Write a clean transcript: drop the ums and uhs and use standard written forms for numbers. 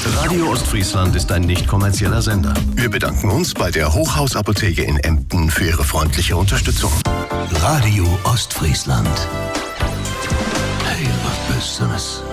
Radio Ostfriesland ist ein nicht kommerzieller Sender. Wir bedanken uns bei der Hochhausapotheke in Emden für ihre freundliche Unterstützung. Radio Ostfriesland. Hey, was Besseres.